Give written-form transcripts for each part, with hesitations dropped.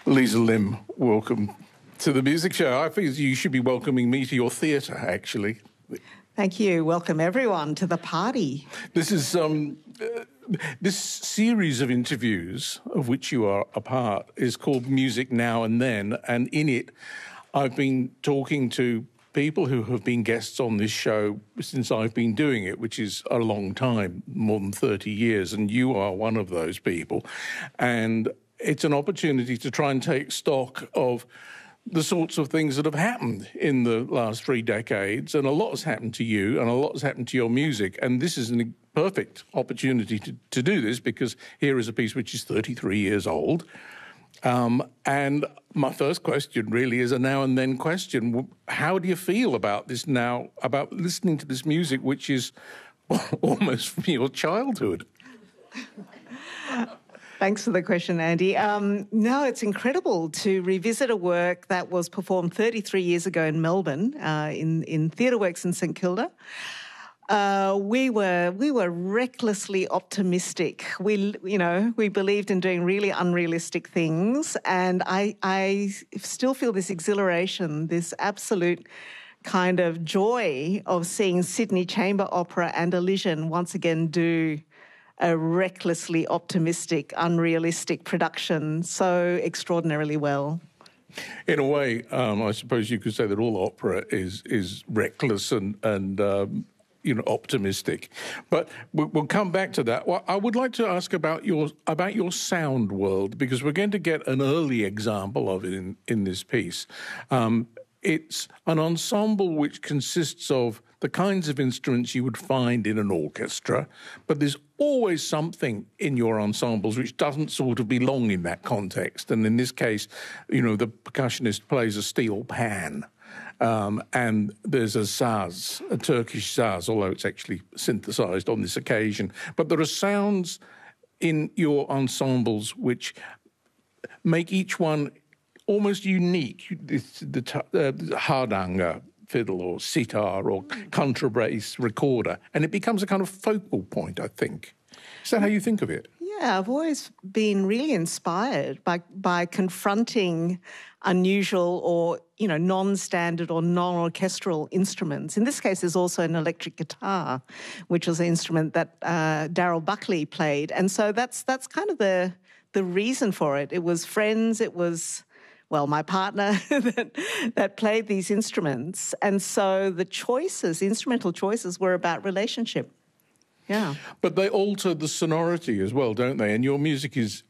Lisa Lim, welcome to the Music Show. I think you should be welcoming me to your theatre, actually. Thank you. Welcome everyone to the party. This is this series of interviews, of which you are a part, is called Music Now and Then, and in it I've been talking to people who have been guests on this show since I've been doing it, which is a long time, more than 30 years, and you are one of those people. And it's an opportunity to try and take stock of the sorts of things that have happened in the last 3 decades, and a lot has happened to you, and a lot has happened to your music, and this is a perfect opportunity to do this, because here is a piece which is 33 years old. And my first question really is a now and then question. How do you feel about this now, about listening to this music, which is almost from your childhood? Thanks for the question, Andy. No, it's incredible to revisit a work that was performed 33 years ago in Melbourne, in Theatre Works in St Kilda. We were recklessly optimistic. We believed in doing really unrealistic things, and I still feel this exhilaration, this absolute kind of joy of seeing Sydney Chamber Opera and Elysian once again do a recklessly optimistic, unrealistic production so extraordinarily well. In a way, I suppose you could say that all opera is reckless and optimistic. But we'll come back to that. Well, I would like to ask about your sound world, because we're going to get an early example of it in this piece. It's an ensemble which consists of the kinds of instruments you would find in an orchestra, but there's always something in your ensembles which doesn't sort of belong in that context. And in this case, the percussionist plays a steel pan. And there's a saz, a Turkish saz, although it's actually synthesized on this occasion. But there are sounds in your ensembles which make each one almost unique. The hardanga fiddle or sitar or contrabass recorder, and it becomes a kind of focal point, I think. Is that how you think of it? Yeah, I've always been really inspired by confronting unusual or, non-standard or non-orchestral instruments. In this case, there's also an electric guitar, which was an instrument that Daryl Buckley played. And so that's kind of the reason for it. It was friends, it was, my partner that played these instruments. And so the instrumental choices were about relationship. Yeah. But they alter the sonority as well, don't they? And your music is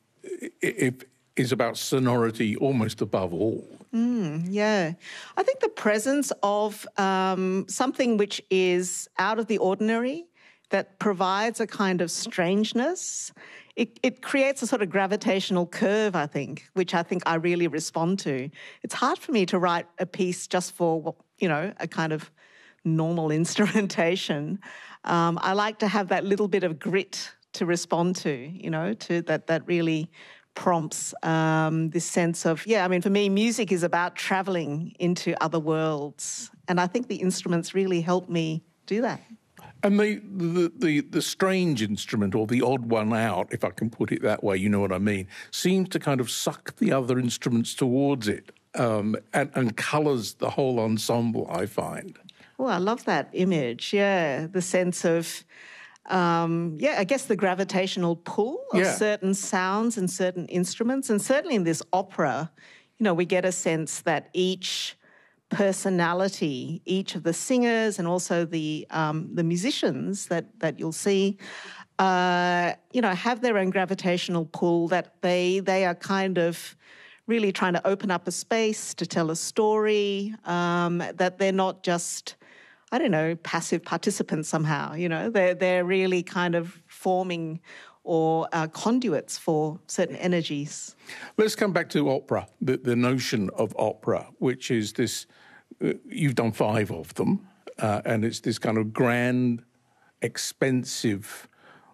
about sonority almost above all. Yeah. I think the presence of something which is out of the ordinary, that provides a kind of strangeness, it creates a sort of gravitational curve, I think, which I think I really respond to. It's hard for me to write a piece just for, a kind of normal instrumentation. I like to have that little bit of grit to respond to that really prompts this sense of, for me, music is about travelling into other worlds. And I think the instruments really help me do that. And the strange instrument, or the odd one out, if I can put it that way, you know what I mean, seems to kind of suck the other instruments towards it and colours the whole ensemble, I find. Oh, I love that image, yeah. The sense of, I guess the gravitational pull of certain sounds and certain instruments. And certainly in this opera, we get a sense that each personality, each of the singers and also the musicians that you'll see, have their own gravitational pull, that they are kind of really trying to open up a space to tell a story, that they're not just, passive participants somehow, they're really kind of forming or conduits for certain energies. Let's come back to opera, the notion of opera, which is this, you've done 5 of them, and it's this kind of grand, expensive,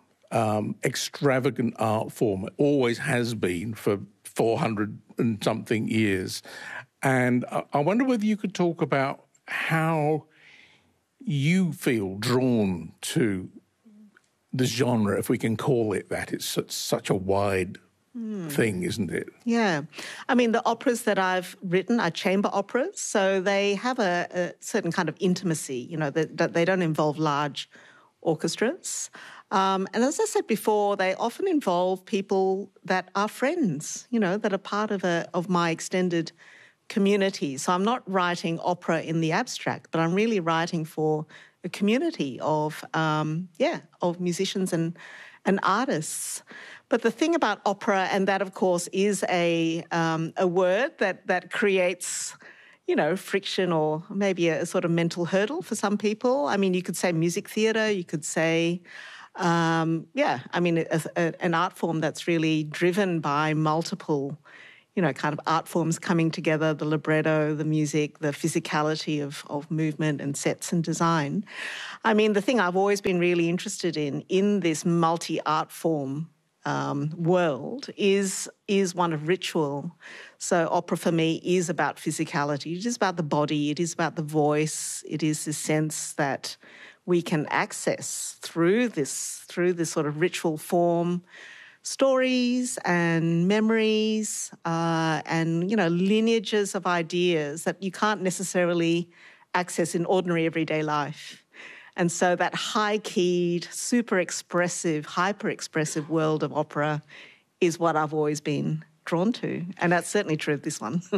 extravagant art form. It always has been for 400 and something years. And I wonder whether you could talk about how you feel drawn to the genre, if we can call it that. It's such a wide thing, isn't it? Yeah. I mean, the operas that I've written are chamber operas, so they have a certain kind of intimacy, that they don't involve large orchestras. And as I said before, they often involve people that are friends, that are part of my extended community. So I'm not writing opera in the abstract, but I'm really writing for a community of musicians and artists. But the thing about opera, and that of course is a word that creates, friction or maybe a sort of mental hurdle for some people. I mean, you could say music theatre, you could say, an art form that's really driven by multiple, kind of art forms coming together, the libretto, the music, the physicality of movement and sets and design. I mean, the thing I've always been really interested in this multi-art form world is one of ritual. So opera for me is about physicality. It is about the body. It is about the voice. It is the sense that we can access through this sort of ritual form, stories and memories and, lineages of ideas that you can't necessarily access in ordinary everyday life. And so that high-keyed, super expressive, hyper-expressive world of opera is what I've always been drawn to. And that's certainly true of this one.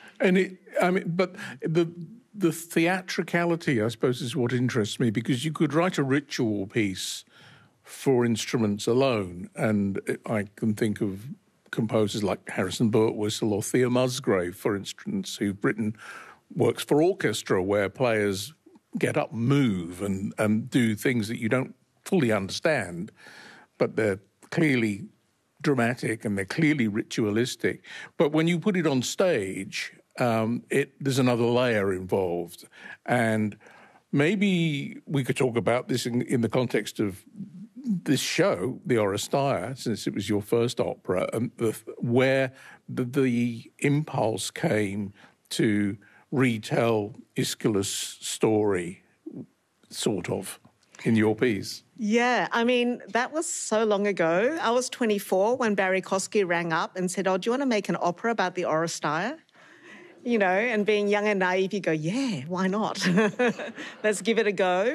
But the theatricality, I suppose, is what interests me, because you could write a ritual piece for instruments alone. And I can think of composers like Harrison Birtwistle or Thea Musgrave, for instance, who've written works for orchestra where players get up, move, and do things that you don't fully understand, but they're clearly dramatic and they're clearly ritualistic. But when you put it on stage, there's another layer involved. And maybe we could talk about this in the context of this show, the Oresteia, since it was your first opera, and where the impulse came to retell Aeschylus' story, sort of, in your piece. Yeah, I mean, that was so long ago. I was 24 when Barry Kosky rang up and said, "Oh, do you want to make an opera about the Oresteia?" And being young and naive, you go, yeah, why not? Let's give it a go.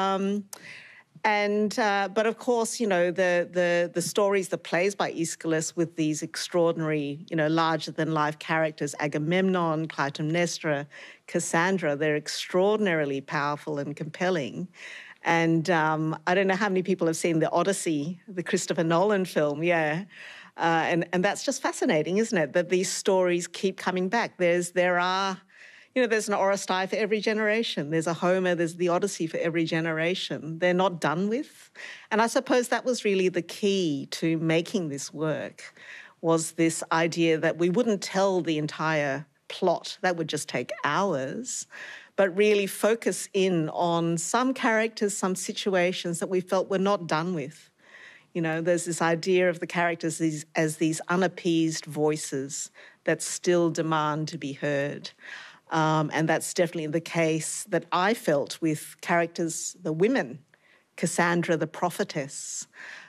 But of course, the stories, the plays by Aeschylus with these extraordinary, larger-than-life characters, Agamemnon, Clytemnestra, Cassandra, they're extraordinarily powerful and compelling. And I don't know how many people have seen The Odyssey, the Christopher Nolan film, yeah. And that's just fascinating, isn't it, that these stories keep coming back. There's an Oresteia for every generation. There's a Homer, there's the Odyssey for every generation. They're not done with. And I suppose that was really the key to making this work, was this idea that we wouldn't tell the entire plot. That would just take hours, but really focus in on some characters, some situations that we felt were not done with. There's this idea of the characters as these unappeased voices that still demand to be heard. And that's definitely the case that I felt with characters, the women, Cassandra the prophetess,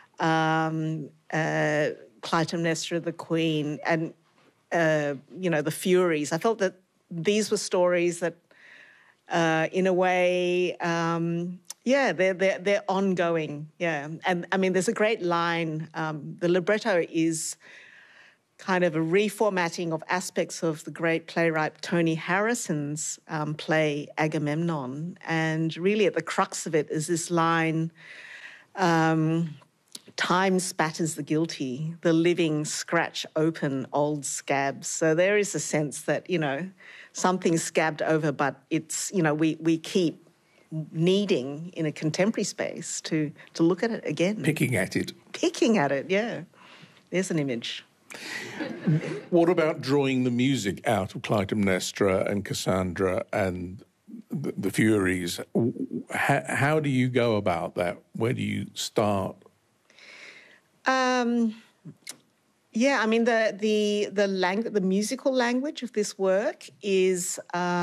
Clytemnestra the queen, and, the Furies. I felt that these were stories that, in a way, they're ongoing, yeah. And, I mean, there's a great line. The libretto is kind of a reformatting of aspects of the great playwright Tony Harrison's play Agamemnon. And really at the crux of it is this line, time spatters the guilty, the living scratch open old scabs. So there is a sense that, something's scabbed over, but it's, we keep needing in a contemporary space to look at it again. Picking at it, yeah. There's an image. What about drawing the music out of Clytemnestra and Cassandra and the Furies? How do you go about that? Where do you start? Yeah, I mean, the musical language of this work is,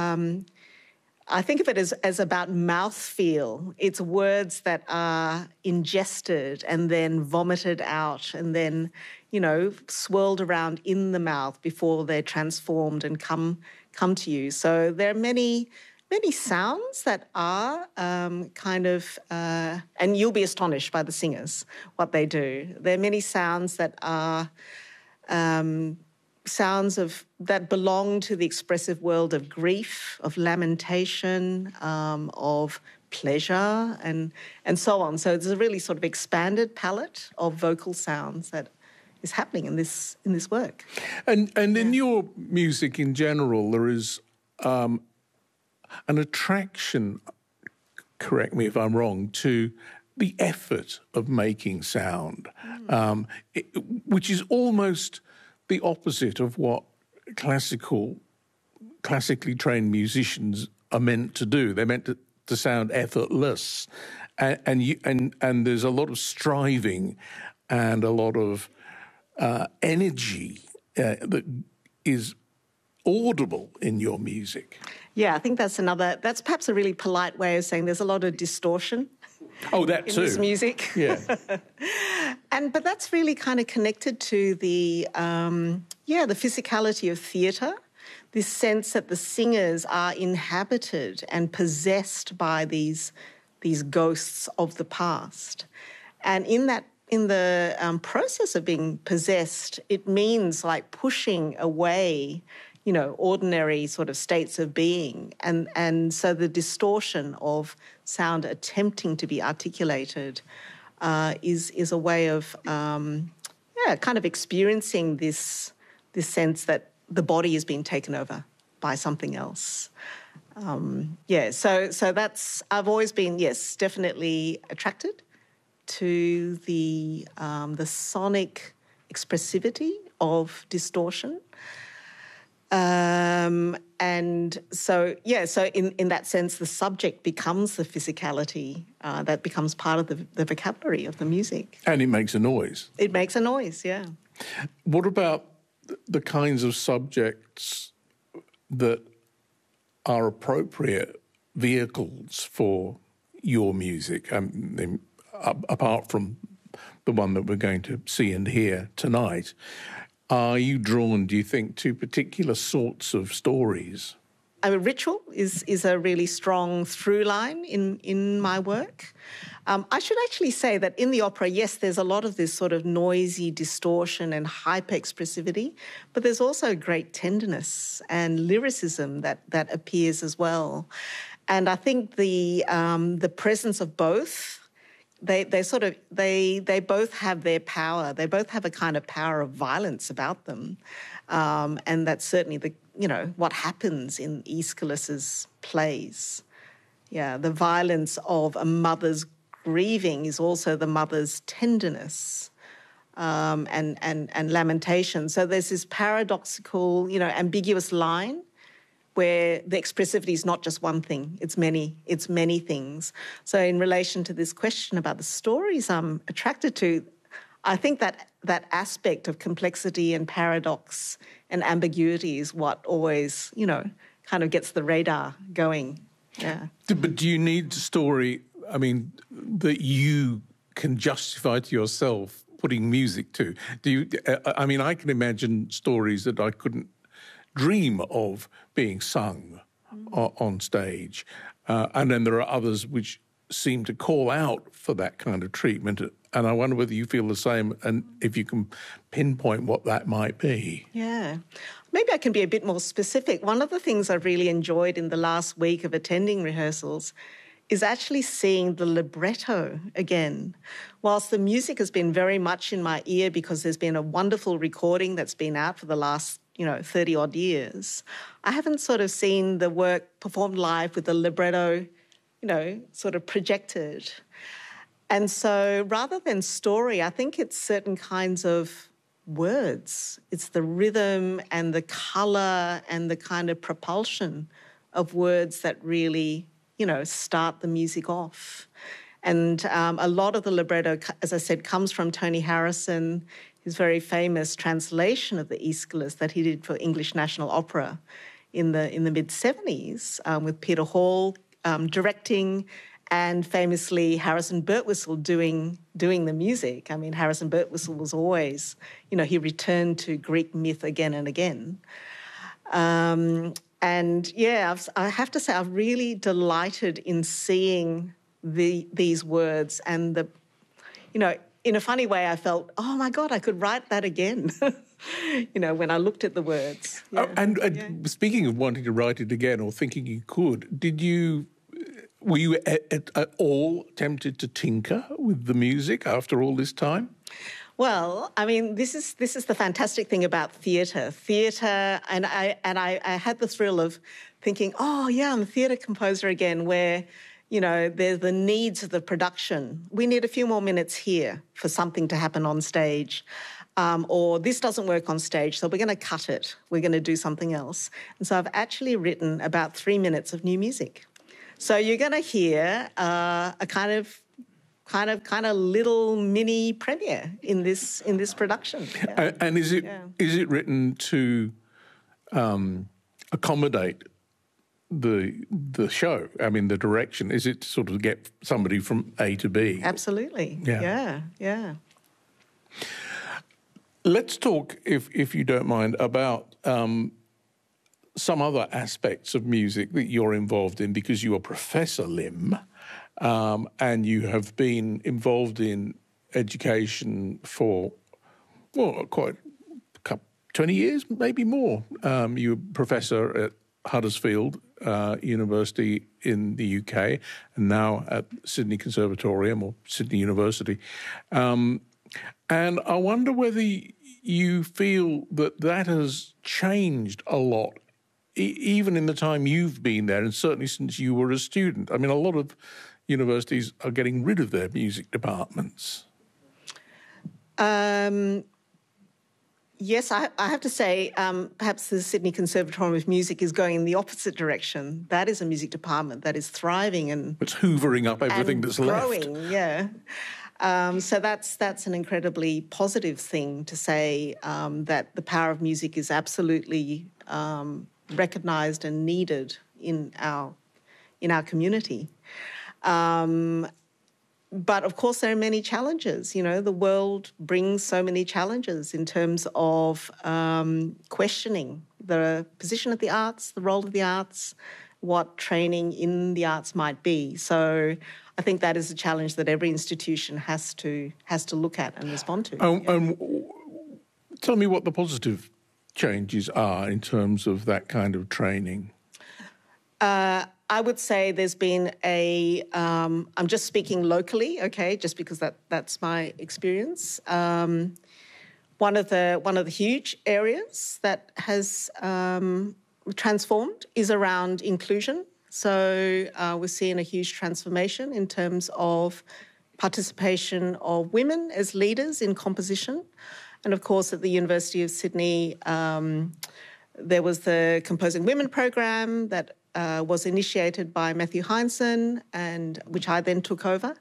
I think of it as about mouthfeel. It's words that are ingested and then vomited out and then, swirled around in the mouth before they're transformed and come to you. So there are many sounds that are and you'll be astonished by the singers, what they do. There are many sounds that are sounds that belong to the expressive world of grief, of lamentation, of pleasure, and so on. So it's a really sort of expanded palette of vocal sounds that is happening in this work. And in your music in general, there is an attraction, correct me if I'm wrong, to the effort of making sound, which is almost the opposite of what classically trained musicians are meant to do. They're meant to sound effortless, and there's a lot of striving and a lot of energy that is audible in your music. Yeah, I think that's perhaps a really polite way of saying there's a lot of distortion. Oh, that in too. This music. Yeah. But that's really kind of connected to the physicality of theatre, this sense that the singers are inhabited and possessed by these ghosts of the past. And in the process of being possessed, it means like pushing away, ordinary sort of states of being. And so the distortion of sound attempting to be articulated is a way of, kind of experiencing this sense that the body is being taken over by something else. So that's, I've always been, definitely attracted to the sonic expressivity of distortion. And so in that sense, the subject becomes the physicality that becomes part of the vocabulary of the music. And it makes a noise. It makes a noise, yeah. What about the kinds of subjects that are appropriate vehicles for your music, apart from the one that we're going to see and hear tonight? Are you drawn, do you think, to particular sorts of stories? Ritual is a really strong through line in my work. I should actually say that in the opera, yes, there's a lot of this sort of noisy distortion and hyper-expressivity, but there's also great tenderness and lyricism that appears as well. And I think the presence of both, they both have their power. They both have a kind of power of violence about them, and that's certainly what happens in Aeschylus's plays. Yeah, the violence of a mother's grieving is also the mother's tenderness and lamentation. So there's this paradoxical, ambiguous line where the expressivity is not just one thing, it's many things. So in relation to this question about the stories I'm attracted to, I think that aspect of complexity and paradox and ambiguity is what always, kind of gets the radar going. Yeah. But do you need a story, that you can justify to yourself putting music to? Do you? I can imagine stories that I couldn't dream of being sung on stage. And then there are others which seem to call out for that kind of treatment. And I wonder whether you feel the same and if you can pinpoint what that might be. Yeah. Maybe I can be a bit more specific. One of the things I've really enjoyed in the last week of attending rehearsals is actually seeing the libretto again. Whilst the music has been very much in my ear because there's been a wonderful recording that's been out for the last 30-odd years, I haven't sort of seen the work performed live with the libretto, sort of projected. And so rather than story, I think it's certain kinds of words. It's the rhythm and the colour and the kind of propulsion of words that really, start the music off. And a lot of the libretto, as I said, comes from Tony Harrison, his very famous translation of the Aeschylus that he did for English National Opera in the mid-70s, with Peter Hall directing and famously Harrison Birtwistle doing the music. I mean, Harrison Birtwistle was always, he returned to Greek myth again and again. And yeah, I have to say, I'm really delighted in seeing these words and in a funny way, I felt, oh my God, I could write that again. When I looked at the words. Yeah. Speaking of wanting to write it again or thinking you could, were you at all tempted to tinker with the music after all this time? Well, I mean, this is the fantastic thing about theatre. Theatre, and I had the thrill of thinking, oh yeah, I'm a theatre composer again, where there's the needs of the production. We need a few more minutes here for something to happen on stage. Or this doesn't work on stage, so we're going to cut it. We're going to do something else. And so I've actually written about 3 minutes of new music. So you're going to hear a kind of little mini premiere in this production. Yeah. And is it written to accommodate the show? I mean, the direction. Is it sort of get somebody from A to B? Absolutely. Yeah. Let's talk, if you don't mind, about some other aspects of music that you're involved in, because you are Professor Lim, and you have been involved in education for, quite 20 years, maybe more. You were professor at Huddersfield University in the UK, and now at Sydney Conservatorium or Sydney University. And I wonder whether you feel that has changed a lot, even in the time you've been there, and certainly since you were a student. I mean, a lot of universities are getting rid of their music departments. Yes, I have to say, perhaps the Sydney Conservatorium of Music is going in the opposite direction. That is a music department that is thriving and it's hoovering up everything that's growing, left. Yeah. So that's an incredibly positive thing to say, that the power of music is absolutely recognised and needed in our community. But of course, there are many challenges. The world brings so many challenges in terms of questioning the position of the arts, the role of the arts, what training in the arts might be. So I think that is a challenge that every institution has to look at and respond to. Tell me what the positive changes are in terms of that kind of training. I would say there's been I'm just speaking locally, okay, just because that's my experience. One of the huge areas that has transformed is around inclusion. So we're seeing a huge transformation in terms of participation of women as leaders in composition. And of course, at the University of Sydney, there was the Composing Women program that was initiated by Matthew Heinsohn, and which I then took over.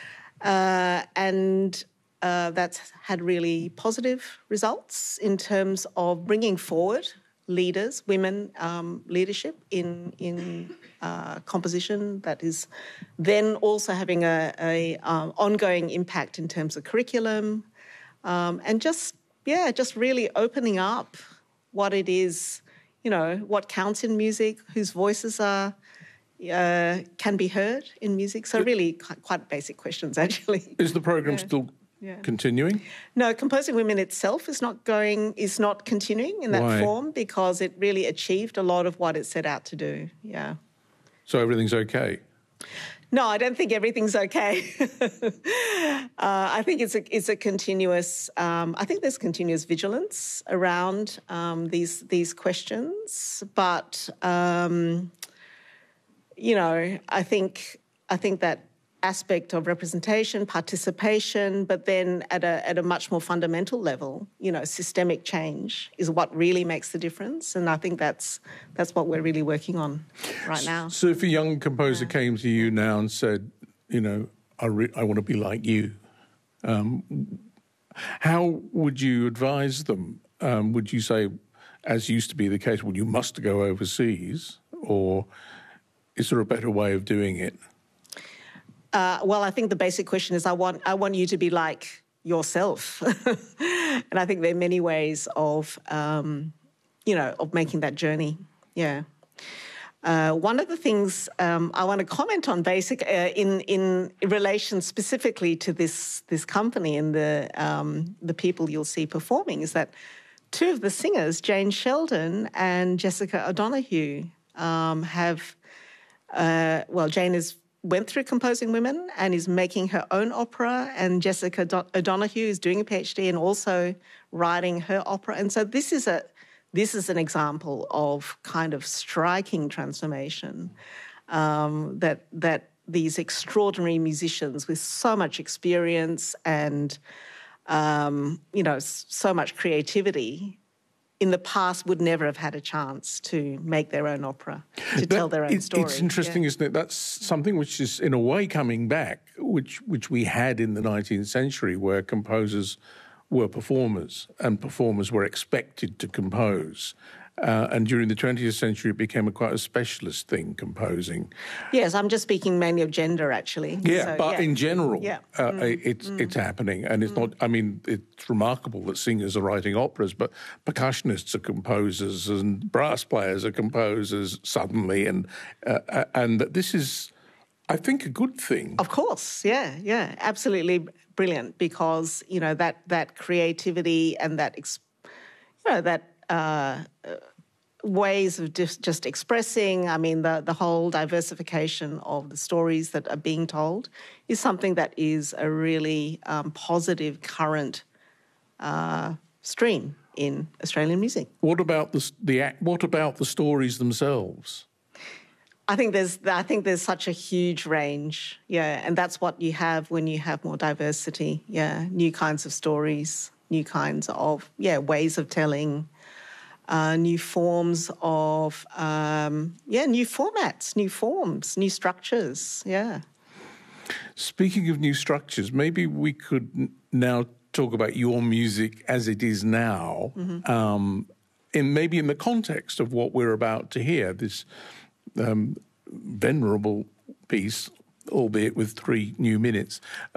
And that's had really positive results in terms of bringing forward leaders, women leadership in composition, that is then also having a ongoing impact in terms of curriculum, and just really opening up what it is, what counts in music, whose voices can be heard in music. So really quite basic questions, actually. Is the program still continuing? No, Composing Women itself is not continuing in that form, because it really achieved a lot of what it set out to do. Yeah. So everything's okay? No, I don't think everything's okay. I think it's a continuous. I think there's continuous vigilance around these questions, but I think that aspect of representation, participation, but then at a much more fundamental level, systemic change is what really makes the difference, and I think that's what we're really working on right now. So if a young composer came to you now and said, I want to be like you, how would you advise them? Would you say, as used to be the case, well, you must go overseas, or is there a better way of doing it? Well, I think the basic question is I want you to be like yourself. And I think there are many ways of, of making that journey. Yeah. One of the things I want to comment on in relation specifically to this company and the people you'll see performing is that two of the singers, Jane Sheldon and Jessica O'Donoghue, Jane went through Composing Women and is making her own opera, and Jessica O'Donoghue is doing a PhD and also writing her opera. And so this is an example of kind of striking transformation that these extraordinary musicians with so much experience and so much creativity in the past would never have had a chance to make their own opera, to tell their own story. It's interesting, isn't it? That's something which is, in a way, coming back, which we had in the 19th century, where composers were performers and performers were expected to compose. And during the 20th century, it became quite a specialist thing, composing. Yes, I'm just speaking mainly of gender, actually. Yeah, in general, it's happening. And it's not, I mean, it's remarkable that singers are writing operas, but percussionists are composers and brass players are composers suddenly. And this is, I think, a good thing. Of course, yeah, absolutely brilliant, because, that creativity and that ways of just expressing, I mean, the whole diversification of the stories that are being told is something that is a really positive current stream in Australian music. What about the stories themselves? I think there's such a huge range, and that's what you have when you have more diversity, new kinds of stories, new kinds of ways of telling. New forms of, new formats, new forms, new structures, Speaking of new structures, maybe we could now talk about your music as it is now, in the context of what we're about to hear, this venerable piece, albeit with 3 new minutes.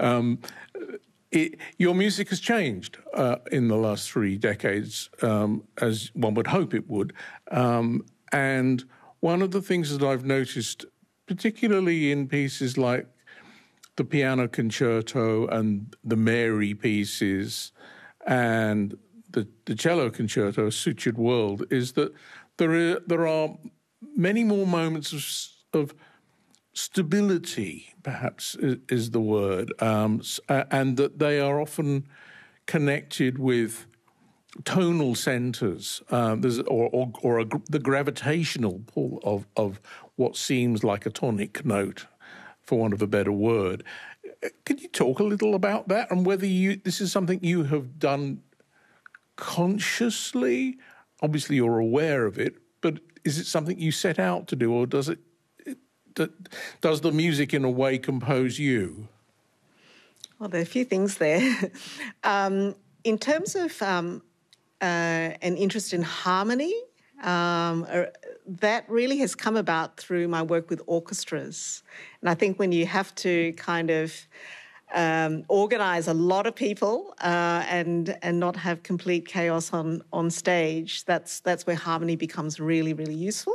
Your music has changed in the last 3 decades, as one would hope it would. And one of the things that I've noticed, particularly in pieces like the piano concerto and the Mary pieces and the cello concerto, Sutured World, is that there are many more moments of stability, perhaps is the word, and that they are often connected with tonal centres, the gravitational pull of what seems like a tonic note, for want of a better word. Could you talk a little about that and whether this is something you have done consciously? Obviously, you're aware of it, but is it something you set out to do, or does the music in a way compose you? Well, there are a few things there. In terms of an interest in harmony, that really has come about through my work with orchestras. And I think when you have to kind of organise a lot of people and not have complete chaos on stage, that's where harmony becomes really, really useful.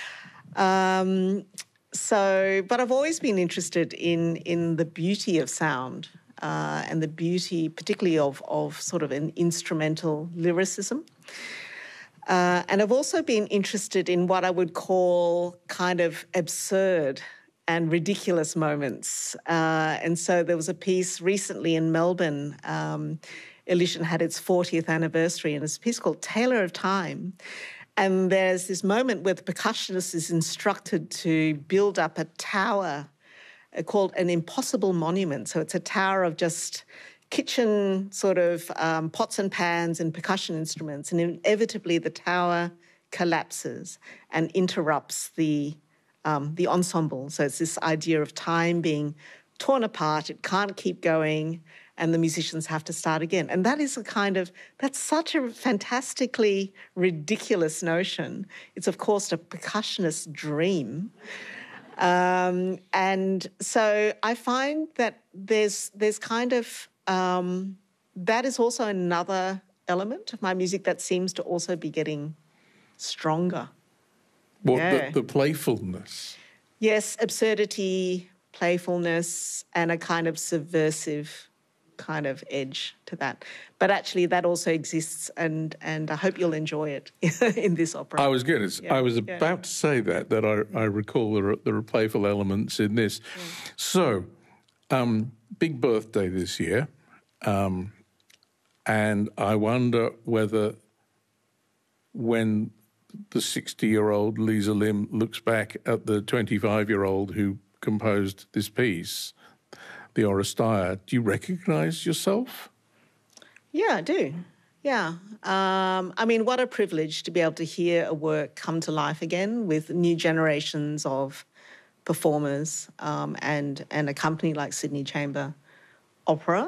But I've always been interested in the beauty of sound and the beauty, particularly of sort of an instrumental lyricism. And I've also been interested in what I would call kind of absurd and ridiculous moments. And so there was a piece recently in Melbourne. Elysian had its 40th anniversary, and it's a piece called Tailor of Time. And there's this moment where the percussionist is instructed to build up a tower called an impossible monument. So it's a tower of just kitchen sort of pots and pans and percussion instruments. And inevitably the tower collapses and interrupts the ensemble. So it's this idea of time being torn apart. It can't keep going, and the musicians have to start again. And that is that's such a fantastically ridiculous notion. It's, of course, a percussionist's dream. And so I find that there's kind of that is also another element of my music that seems to also be getting stronger. What, Yeah. the playfulness? Yes, absurdity, playfulness, and a kind of subversive kind of edge to that. But actually that also exists, and I hope you'll enjoy it in this opera. I was good. I was about to say that I recall there are playful elements in this. Yeah. So, big birthday this year, and I wonder whether when the 60-year-old Lisa Lim looks back at the 25-year-old who composed this piece, the Oresteia, do you recognise yourself? Yeah, I do. Yeah. I mean, what a privilege to be able to hear a work come to life again with new generations of performers and a company like Sydney Chamber Opera.